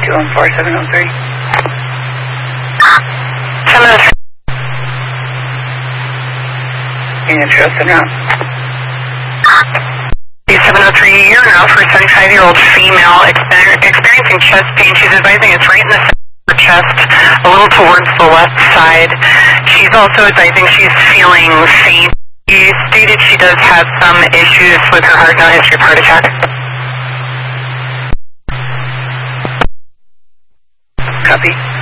214-703. 703. Union Trail, send out. 703, you're now for a 75-year-old female experiencing chest pain. She's advising it's right in the center of her chest, a little towards the left side. She's also advising she's feeling faint. She stated she does have some issues with her heart, no history of heart attack. Copy.